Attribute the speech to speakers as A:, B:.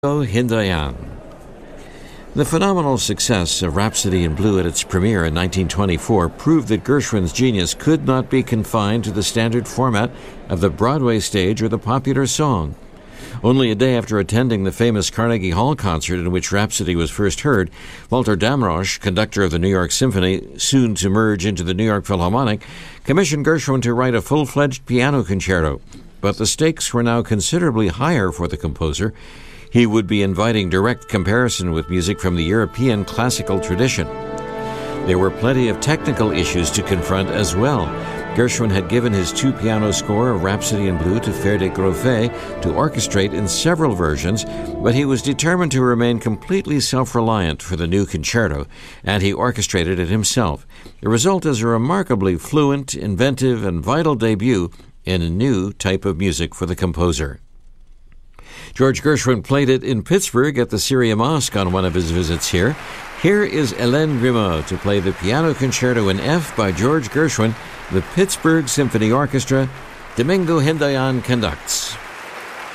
A: Hindayan. The phenomenal success of Rhapsody in Blue at its premiere in 1924 proved that Gershwin's genius could not be confined to the standard format of the Broadway stage or the popular song. Only a day after attending the famous Carnegie Hall concert in which Rhapsody was first heard, Walter Damrosch, conductor of the New York Symphony, soon to merge into the New York Philharmonic, commissioned Gershwin to write a full-fledged piano concerto. But the stakes were now considerably higher for the composer. He would be inviting direct comparison with music from the European classical tradition. There were plenty of technical issues to confront as well. Gershwin had given his two-piano score of Rhapsody in Blue to Ferdinand Grofe to orchestrate in several versions, but he was determined to remain completely self-reliant for the new concerto, and he orchestrated it himself. The result is a remarkably fluent, inventive, and vital debut in a new type of music for the composer. George Gershwin played it in Pittsburgh at the Syria Mosque on one of his visits here. Here is Hélène Grimaud to play the piano concerto in F by George Gershwin. The Pittsburgh Symphony Orchestra. Domingo Hindayan conducts.